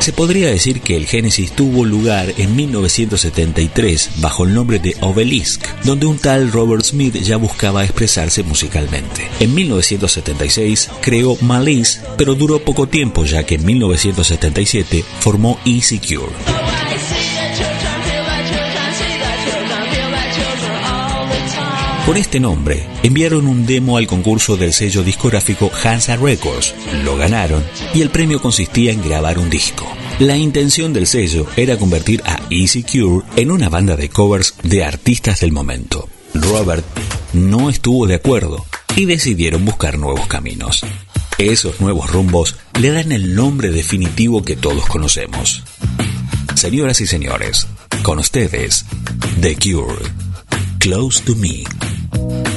Se podría decir que el génesis tuvo lugar en 1973 bajo el nombre de Obelisk, donde un tal Robert Smith ya buscaba expresarse musicalmente. En 1976 creó Malice, pero duró poco tiempo ya que en 1977 formó Easy Cure. Con este nombre, enviaron un demo al concurso del sello discográfico Hansa Records, lo ganaron y el premio consistía en grabar un disco. La intención del sello era convertir a Easy Cure en una banda de covers de artistas del momento. Robert no estuvo de acuerdo y decidieron buscar nuevos caminos. Esos nuevos rumbos le dan el nombre definitivo que todos conocemos. Señoras y señores, con ustedes, The Cure, Close to Me.